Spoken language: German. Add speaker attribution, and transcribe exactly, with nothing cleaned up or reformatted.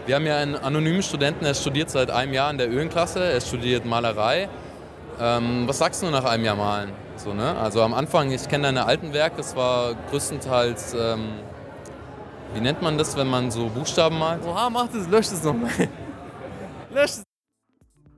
Speaker 1: Wir haben ja einen anonymen Studenten, der studiert seit einem Jahr in der Ölenklasse, er studiert Malerei. Ähm, was sagst du nach einem Jahr Malen? So, ne? Also am Anfang, ich kenne deine alten Werke, das war größtenteils, ähm, wie nennt man das, wenn man so Buchstaben malt?
Speaker 2: Oha, mach das, lösch das nochmal. Lösch es.